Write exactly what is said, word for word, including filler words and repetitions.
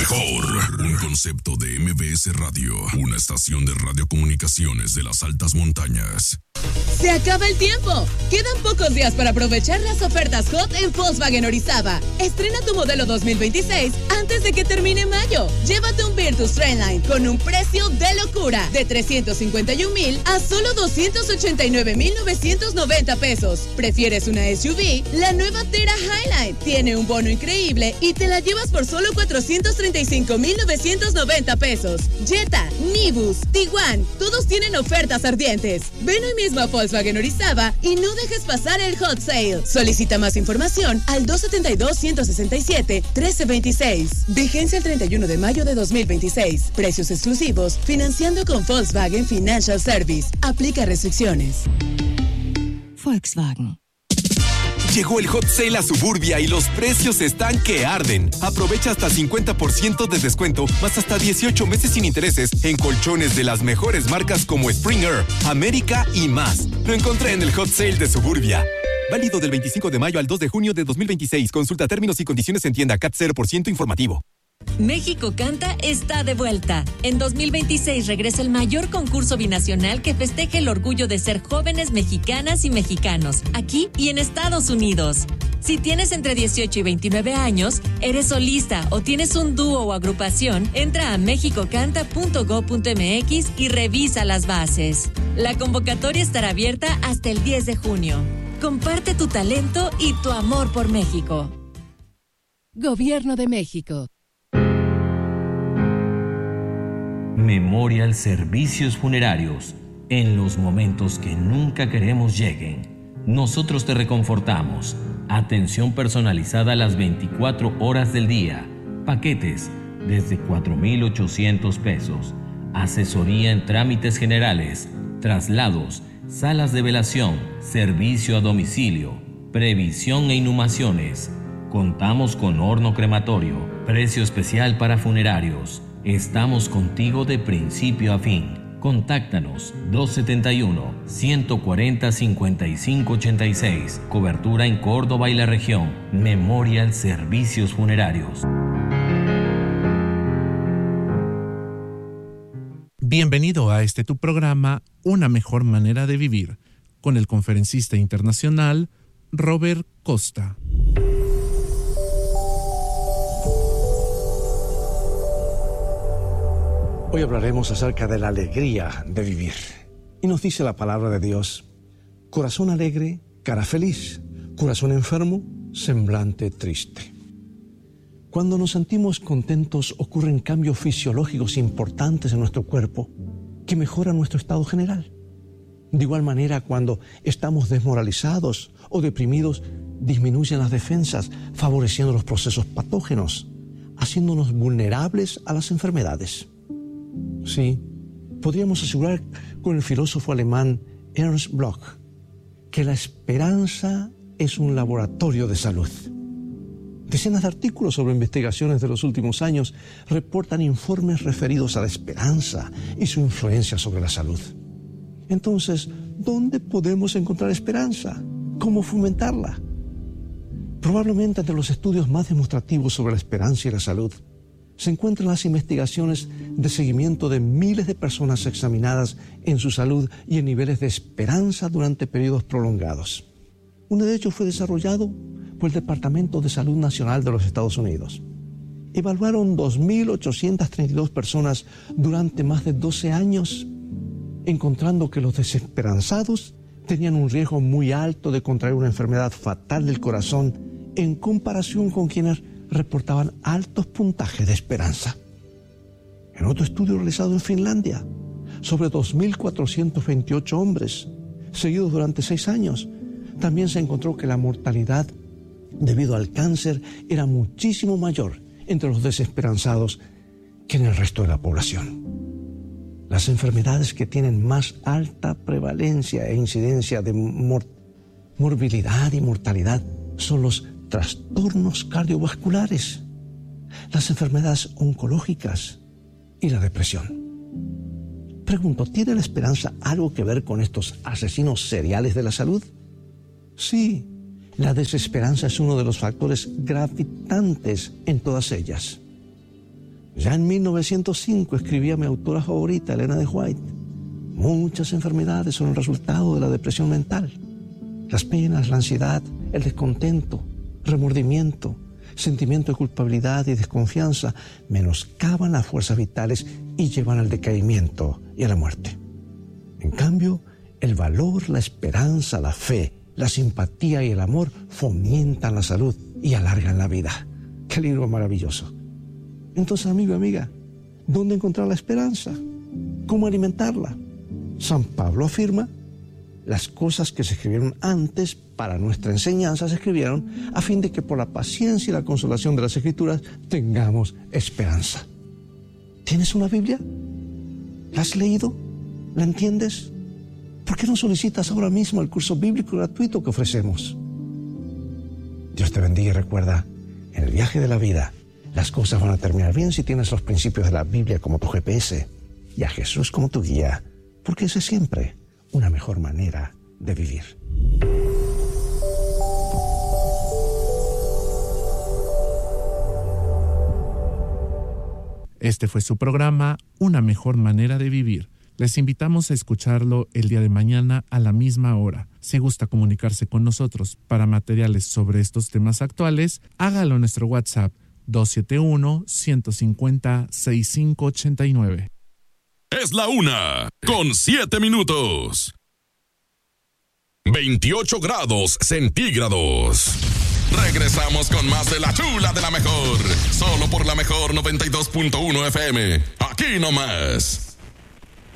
mejor. Un concepto de M B S Radio, una estación de radiocomunicaciones de las altas montañas. Se acaba el tiempo. Quedan pocos días para aprovechar las ofertas hot en Volkswagen Orizaba. Estrena tu modelo dos mil veintiséis antes de que termine mayo. Llévate un Virtus Trendline con un precio de locura de trescientos cincuenta y un mil a solo doscientos ochenta y nueve mil novecientos noventa pesos. ¿Prefieres una S U V? La nueva Tera Highline tiene un bono increíble y te la llevas por solo cuatrocientos treinta y cinco mil novecientos noventa pesos. Jetta, Nibus, Tiguan, todos tienen ofertas ardientes. Ven hoy mismo a Volkswagen Orizaba y no dejes pasar el hot sale. Solicita más información al dos siete dos, uno seis siete, uno tres dos seis. Vigencia el treinta y uno de mayo de dos mil veintiséis. Precios exclusivos. Financiando con Volkswagen Financial Service. Aplica restricciones. Volkswagen. Llegó el Hot Sale a Suburbia y los precios están que arden. Aprovecha hasta cincuenta por ciento de descuento, más hasta dieciocho meses sin intereses en colchones de las mejores marcas como Springer, América y más. Lo encontré en el Hot Sale de Suburbia. Válido del veinticinco de mayo al dos de junio de dos mil veintiséis. Consulta términos y condiciones en tienda. C A T cero por ciento informativo. México Canta está de vuelta. En dos mil veintiséis regresa el mayor concurso binacional que festeja el orgullo de ser jóvenes mexicanas y mexicanos, aquí y en Estados Unidos. Si tienes entre dieciocho y veintinueve años, eres solista o tienes un dúo o agrupación, entra a mexico canta punto gob punto m x y revisa las bases. La convocatoria estará abierta hasta el diez de junio. Comparte tu talento y tu amor por México. Gobierno de México. Memorial Servicios Funerarios. En los momentos que nunca queremos lleguen, nosotros te reconfortamos. Atención personalizada las veinticuatro horas del día. Paquetes desde cuatro mil ochocientos pesos. Asesoría en trámites generales, traslados, salas de velación, servicio a domicilio, previsión e inhumaciones. Contamos con horno crematorio, precio especial para funerarios. Estamos contigo de principio a fin. Contáctanos dos siete uno, uno cuatro cero, cinco cinco ocho seis. Cobertura en Córdoba y la región. Memorial Servicios Funerarios. Bienvenido a este tu programa, Una Mejor Manera de Vivir, con el conferencista internacional Robert Costa. Hoy hablaremos acerca de la alegría de vivir. Y nos dice la palabra de Dios: corazón alegre, cara feliz; corazón enfermo, semblante triste. Cuando nos sentimos contentos, ocurren cambios fisiológicos importantes en nuestro cuerpo que mejoran nuestro estado general. De igual manera, cuando estamos desmoralizados o deprimidos, disminuyen las defensas, favoreciendo los procesos patógenos, haciéndonos vulnerables a las enfermedades. Sí, podríamos asegurar con el filósofo alemán Ernst Bloch que la esperanza es un laboratorio de salud. Decenas de artículos sobre investigaciones de los últimos años reportan informes referidos a la esperanza y su influencia sobre la salud. Entonces, ¿dónde podemos encontrar esperanza? ¿Cómo fomentarla? Probablemente entre los estudios más demostrativos sobre la esperanza y la salud se encuentran las investigaciones de seguimiento de miles de personas examinadas en su salud y en niveles de esperanza durante periodos prolongados. Uno de ellos fue desarrollado por el Departamento de Salud Nacional de los Estados Unidos. Evaluaron dos mil ochocientas treinta y dos personas durante más de doce años, encontrando que los desesperanzados tenían un riesgo muy alto de contraer una enfermedad fatal del corazón en comparación con quienes reportaban altos puntajes de esperanza. En otro estudio realizado en Finlandia, sobre dos mil cuatrocientos veintiocho hombres, seguidos durante seis años, también se encontró que la mortalidad debido al cáncer era muchísimo mayor entre los desesperanzados que en el resto de la población. Las enfermedades que tienen más alta prevalencia e incidencia de mor- morbilidad y mortalidad son los trastornos cardiovasculares, las enfermedades oncológicas y la depresión. Pregunto, ¿tiene la esperanza algo que ver con estos asesinos seriales de la salud? Sí, la desesperanza es uno de los factores gravitantes en todas ellas. Ya en mil novecientos cinco escribía mi autora favorita, Elena de White: muchas enfermedades son el resultado de la depresión mental. Las penas, la ansiedad, el descontento, remordimiento, sentimiento de culpabilidad y desconfianza menoscaban las fuerzas vitales y llevan al decaimiento y a la muerte. En cambio, el valor, la esperanza, la fe, la simpatía y el amor fomentan la salud y alargan la vida. ¡Qué libro maravilloso! Entonces, amigo y amiga, ¿dónde encontrar la esperanza? ¿Cómo alimentarla? San Pablo afirma: las cosas que se escribieron antes para nuestra enseñanza se escribieron a fin de que por la paciencia y la consolación de las Escrituras tengamos esperanza. ¿Tienes una Biblia? ¿La has leído? ¿La entiendes? ¿Por qué no solicitas ahora mismo el curso bíblico gratuito que ofrecemos? Dios te bendiga y recuerda, en el viaje de la vida, las cosas van a terminar bien si tienes los principios de la Biblia como tu G P S y a Jesús como tu guía, porque esa es siempre una mejor manera de vivir. Este fue su programa, Una mejor manera de vivir. Les invitamos a escucharlo el día de mañana a la misma hora. Si gusta comunicarse con nosotros para materiales sobre estos temas actuales, hágalo en nuestro WhatsApp dos siete uno, uno cinco cero, seis cinco ocho nueve. Es la una, con siete minutos. veintiocho grados centígrados. Regresamos con más de la chula de la mejor. Solo por la mejor noventa y dos punto uno F M. Aquí nomás.